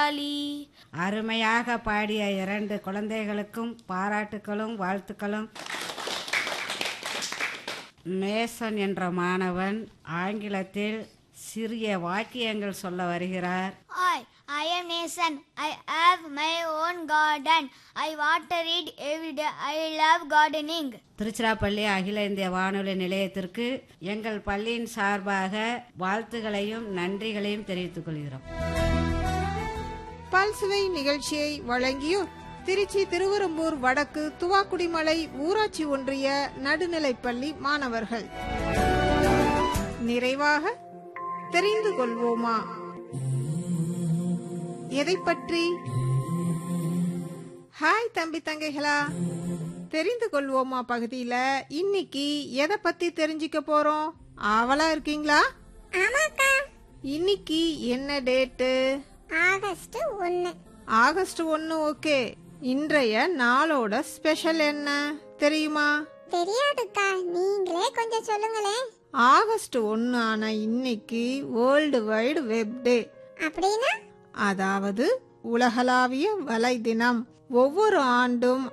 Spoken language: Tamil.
ஜாலி. அருமையாக பாடிய 2 குழந்தைகளுக்கும் பாராட்டுக்களும் வாழ்த்துக்களும். மேசன் என்ற மாணவன் ஆங்கிலத்தில் சிறிய வாக்கியங்கள் சொல்ல வருகிறார். I am Nathan. I have my own garden. I water it every day. I love gardening. Tiruchirappalli அகில இந்திய வானொலி நிலையத்திற்கு எங்கள் பள்ளியின் சார்பாக வாழ்த்துகளையும் நன்றிகளையும் தெரிவித்துக் கொள்கிறோம். பல்சுவை நிகழ்ச்சியை வழங்கியோர் திருச்சி திருவெரும்பூர் வடக்கு துவாக்குடிமலை ஊராட்சி ஒன்றிய நடுநிலைப்பள்ளி மாணவர்கள். நிறைவாக தெரிந்து கொள்வோமா எதை பற்றி? ஹாய் தம்பி தங்கைகளா, தெரிந்து கொள்வோமா பகுதியில இன்னைக்கு எதை பத்தி தெரிஞ்சுக்க போறோம்? ஆவலா இருக்கீங்களா? இன்னைக்கு என்ன டேட்டு? ஆகஸ்ட் 1. ஆகஸ்ட் 1. ஓகே. இன்றைய நாளோட ஸ்பெஷல் என்ன தெரியுமா? தெரியாதுக்கா, நீங்களே கொஞ்சம் சொல்லுங்களேன். ஆகஸ்ட் 1 ஆன இன்னைக்கு வேர்ல்டு வைடு வெப் டே. அப்படின்னா? அதாவது உலகளாவிய வலை தினம். ஒவ்வொரு ஆண்டும்